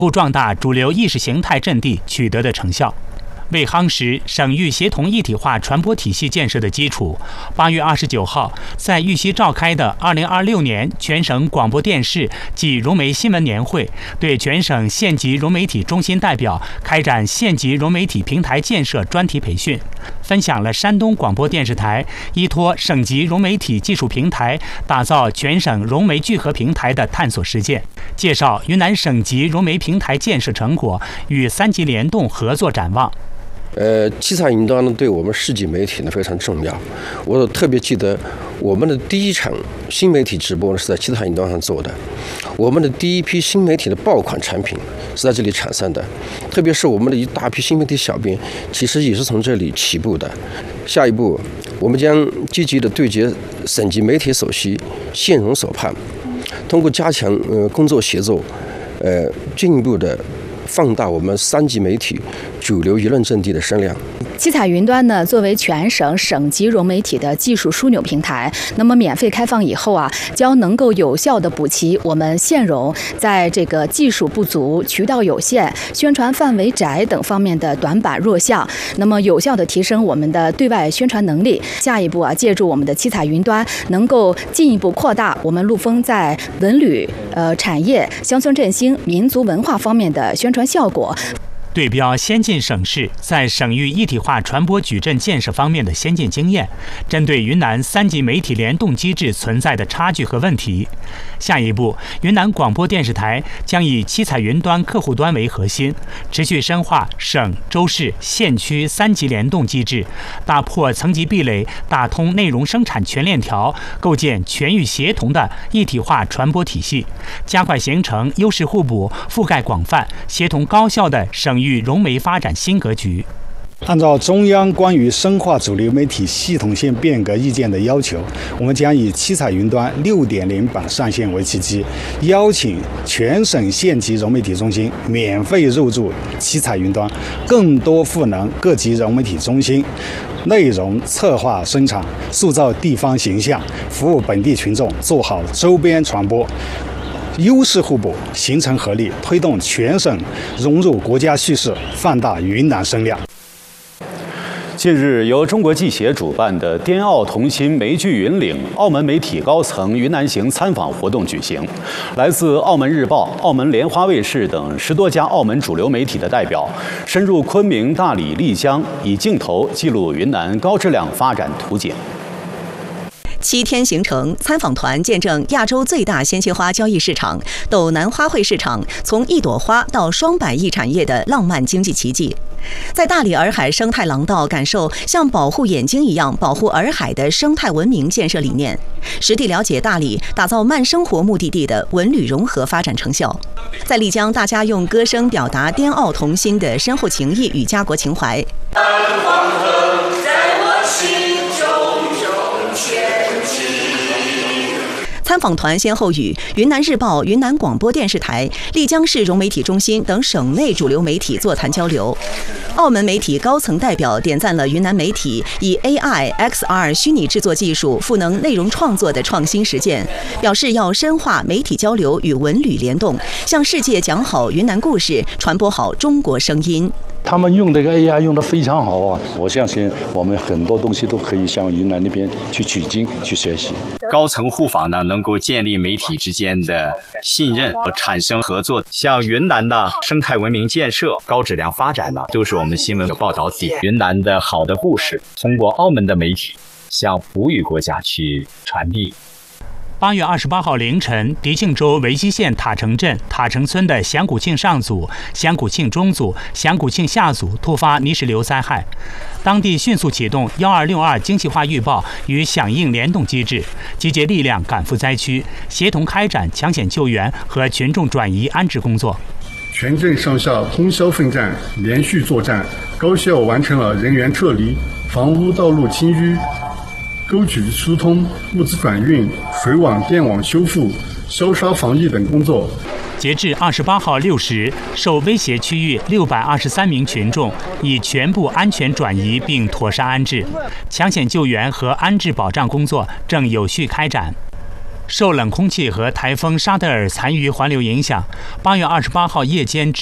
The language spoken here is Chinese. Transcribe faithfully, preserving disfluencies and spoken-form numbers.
不壮大主流意识形态阵地取得的成效。为夯实省域协同一体化传播体系建设的基础，八月二十九号，在玉溪召开的二零二六年全省广播电视暨融媒新闻年会，对全省县级融媒体中心代表开展县级融媒体平台建设专题培训，分享了山东广播电视台依托省级融媒体技术平台打造全省融媒聚合平台的探索实践，介绍云南省级融媒平台建设成果与三级联动合作展望。 呃，七彩云端呢，对我们市级媒体呢非常重要。我特别记得我们的第一场新媒体直播呢是在七彩云端上做的，我们的第一批新媒体的爆款产品是在这里产生的，特别是我们的一大批新媒体小编，其实也是从这里起步的。下一步，我们将积极的对接省级媒体首席、县容首判，通过加强呃工作协作，呃进一步的放大我们三级媒体主流舆论阵地的声量。 七彩云端呢，作为全省省级融媒体的技术枢纽平台，那么免费开放以后啊，将能够有效地补齐我们县融在这个技术不足、渠道有限、宣传范围窄等方面的短板弱项，那么有效地提升我们的对外宣传能力。下一步啊，借助我们的七彩云端，能够进一步扩大我们陆丰在文旅、呃产业、乡村振兴、民族文化方面的宣传效果。 对标先进省市在省域一体化传播矩阵建设方面的先进经验，针对云南三级媒体联动机制存在的差距和问题，下一步，云南广播电视台将以七彩云端客户端为核心，持续深化省、州市、县区三级联动机制，打破层级壁垒，打通内容生产全链条，构建全域协同的一体化传播体系，加快形成优势互补、覆盖广泛、协同高效的省与融媒发展新格局。 按照中央关于深化主流媒体系统性变革意见的要求，我们将以七彩云端 六点零 版上线为契机，邀请全省县级融媒体中心免费入驻七彩云端，更多赋能各级融媒体中心，内容策划生产，塑造地方形象，服务本地群众，做好周边传播。优势互补，形成合力，推动全省融入国家叙事，放大云南声量。 近日，由中国记协主办的滇澳同心媒聚云岭澳门媒体高层云南行参访活动举行，来自澳门日报、澳门莲花卫视等十多家澳门主流媒体的代表，深入昆明、大理、丽江，以镜头记录云南高质量发展图景。 七天行程，参访团见证亚洲最大鲜切花交易市场斗南花卉市场从一朵花到双百亿产业的浪漫经济奇迹，在大理洱海生态廊道感受像保护眼睛一样保护洱海的生态文明建设理念，实地了解大理打造慢生活目的地的文旅融合发展成效。在丽江，大家用歌声表达滇澳同心的深厚情谊与家国情怀。参访团先后与云南日报、云南广播电视台、丽江市融媒体中心等省内主流媒体座谈交流。澳门媒体高层代表点赞了云南媒体以 A I、X R 虚拟制作技术赋能内容创作的创新实践，表示要深化媒体交流与文旅联动，向世界讲好云南故事，传播好中国声音。 他们用这个 A I 用得非常好啊！我相信我们很多东西都可以向云南那边去取经、去学习。 高层互访呢，能够建立媒体之间的信任和产生合作。像云南的生态文明建设、高质量发展呢，都是我们新闻的报道点。云南的好的故事，通过澳门的媒体向葡语国家去传递。 八月二十八号凌晨，迪庆州维基县塔城镇塔城村的响古庆上组、响古庆中组、响古庆下组突发泥石流灾害，当地迅速启动一二六二精细化预报与响应联动机制，集结力量赶赴灾区，协同开展抢险救援和群众转移安置工作。 全镇上下通宵奋战，连续作战，高效完成了人员撤离、房屋道路清淤、沟渠疏通、物资转运、水网电网修复、消杀防疫等工作。 截至二十八号六时，受威胁区域六百二十三名群众已全部安全转移并妥善安置，抢险救援和安置保障工作正有序开展。 受冷空气和台风沙德尔残余环流影响，八月二十八号夜间